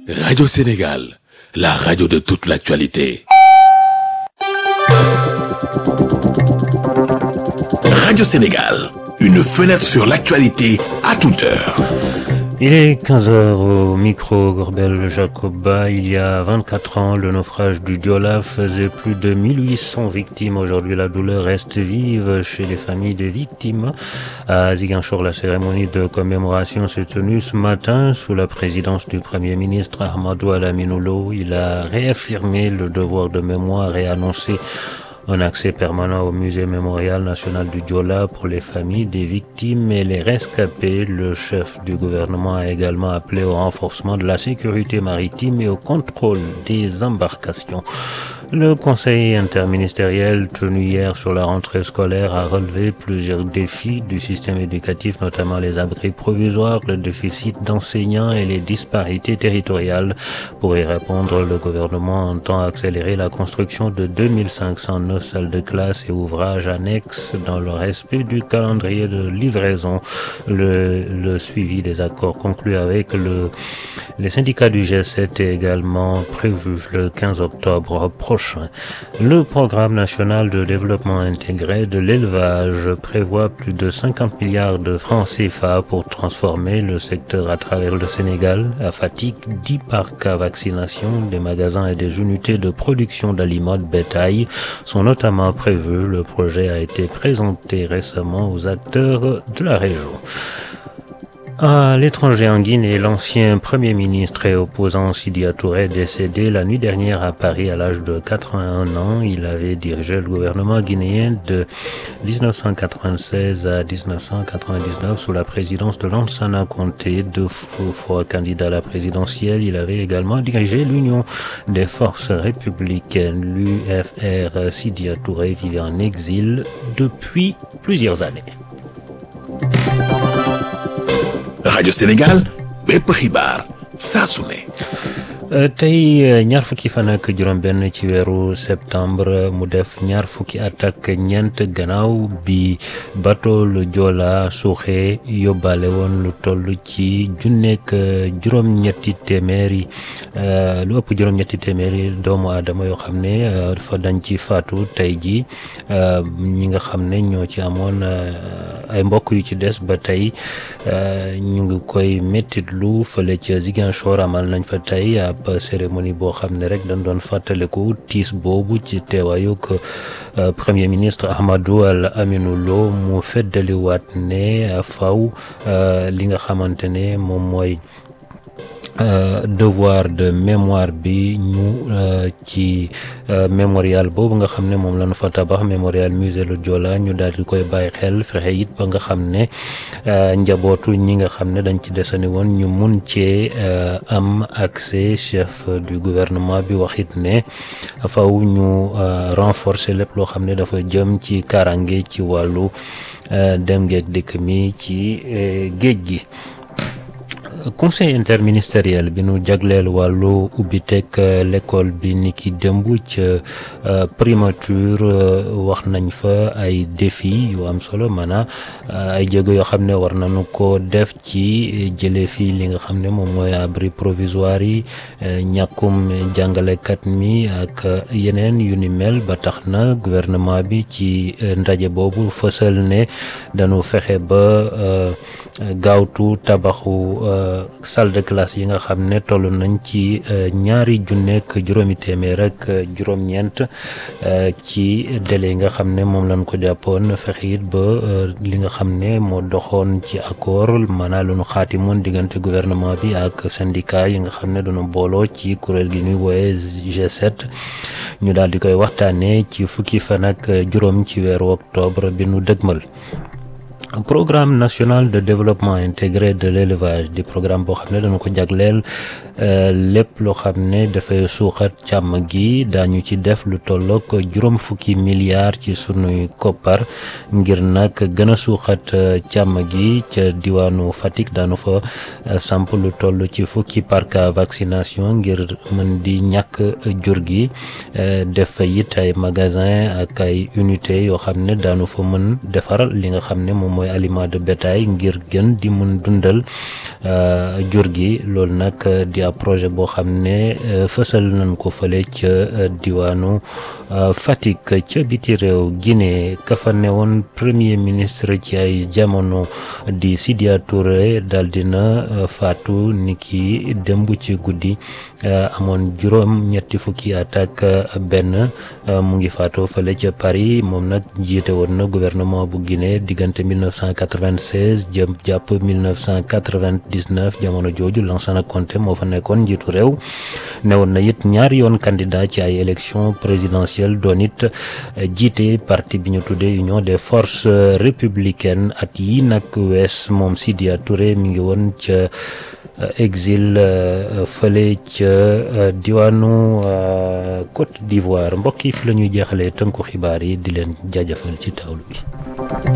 Radio Sénégal, la radio de toute l'actualité. Radio Sénégal, une fenêtre sur l'actualité à toute heure. Il est 15 heures au micro Gorbel Jacoba. Il y a 24 ans, le naufrage du Joola faisait plus de 1800 victimes. Aujourd'hui, la douleur reste vive chez les familles des victimes. À Ziguinchor, la cérémonie de commémoration s'est tenue ce matin sous la présidence du Premier ministre Ahmadou Lamine Loum. Il a réaffirmé le devoir de mémoire et annoncé un accès permanent au musée mémorial national du Joola pour les familles des victimes et les rescapés. Le chef du gouvernement a également appelé au renforcement de la sécurité maritime et au contrôle des embarcations. Le conseil interministériel tenu hier sur la rentrée scolaire a relevé plusieurs défis du système éducatif, notamment les abris provisoires, le déficit d'enseignants et les disparités territoriales. Pour y répondre, le gouvernement entend accélérer la construction de 2509 salles de classe et ouvrages annexes dans le respect du calendrier de livraison. Le suivi des accords conclus avec les syndicats du G7 est également prévu le 15 octobre prochain. Le programme national de développement intégré de l'élevage prévoit plus de 50 milliards de francs CFA pour transformer le secteur à travers le Sénégal. À Fatick, 10 parcs à vaccination, des magasins et des unités de production d'aliments de bétail sont notamment prévus. Le projet a été présenté récemment aux acteurs de la région. À l'étranger en Guinée, l'ancien Premier ministre et opposant Sidya Touré est décédé la nuit dernière à Paris à l'âge de 81 ans. Il avait dirigé le gouvernement guinéen de 1996 à 1999 sous la présidence de Lansana Conté, 2 fois candidat à la présidentielle. Il avait également dirigé l'Union des forces républicaines, l'UFR. Sidya Touré vivait en exil depuis plusieurs années. Radio Sénégal, bépp xibaar saa su ne. tey ñaar fukki fan ak juróom-benn ci weeru septembre mu def ñaar fukki at ak ñeent gannaaw bi bateau le Joola suuxee yóbbaale woon lu toll ci junneek juróom-ñetti téeméeri doomu aadama yoo xam ne dafa dañ ci faatu tey ji ñi nga xam ne ñoo ci amoon ay mbokk yu ci des ba tey ñu ngi koy mettitlu fële ca Ziguinchor amal nañ fa tey ab cérémonie boo xam ne rek dañ doon fàttaliku tiis boobu ci teewaayug premier ministre Ahmadou Lamine Loum mu feddaliwaat ne faw li nga xamante ne moom mooy devoir de mémoire bi ñu ci mémorial boobu nga xam ne moom lañu fa tabax mémorial musée le Joola ñu daal di koy bàyyi xel fexe it ba nga xam ne njabootu ñi nga xam ne dañ ci desani woon ñu mun cee am accès. Chef du gouvernement bi wax it ne faw ñu renforcer lépp loo xam ne dafa jëm ci kaaraange ci wàllu dem geeg dëkk mi ci géej gi. Conseil interministériel bi nu jagleel wàllu ubbiteg l'école bi ni ki démb ca primature wax nañ fa ay défi yu am solo maanaam ay jéego yoo xam ne war nañu ko def ci jëlee fii li nga xam ne moom mooy abri provisoire yi ñàkkum jàngalekat mi ak yeneen yu ni mel ba tax na gouvernement bi ci ndaje boobu fësal ne dañu fexe ba gaawtu tabaxu salle de classe yi nga xam ne toll nañ ci ñaari junneek juróomi téeméer ak juróom-ñeent ci délai yi nga xam ne moom lañ ko jàppoon fexe it ba li nga xam ne moo doxoon ci accord maanaam lu nu xaatimoon diggante gouvernement bi ak syndicat yi nga xam ne dañu booloo ci kuréel gi ñuy wooye G7 ñu daal di koy waxtaanee ci fukki fan ak juróom ci weeru octobre bi nu dëgmal. Programme national de développement intégré de l'élevage di programme boo xam ne dañu ko jagleel lépp loo xam ne dafay suuxat càmm gi daañu ci def lu tollook juróom fukki milliards ci sunuy koppar ngir nag gën a suuxat càmm gi ca diwaanu Fatick daanu fa samp lu toll ci fukki parc à vaccination ngir mën di ñàkk jur gi def fa it ay magasin ak ay unité yoo xam ne daanu fa mën defar li nga xam ne moom mooy aliment de bétail ngir gën di mun dundal jur gi loolu nag di ab projet boo xam ne fësal nañ ko fële ca diwaanu Fatick. ca biti réew Guinée ka fa newoon premier ministre ci ay jamono di Sidya Touré daal dina faatu niki démb ci guddi amoon juróom ñetti fukki at ak benn mu ngi faatoo fële ca Paris moom nag jiite woon na gouvernement bu Guinée diggante 1996 jëm jàpp 1999 jamono jooju Lansana Conté moo fa nekkoon njiitu réew newoon na it ñaari yoon candidat ci ay élection présidentielle doon it jiite parti bi ñu tuddee Union des forces républicaines at yi nag wees moom Sidya Touré mi ngi woon ca exil fële ca diwaanu Côte d'Ivoire mbokk yi fi la ñuy jeexalee tënku xibaar yi di leen jaajëfal ci taawlu bi.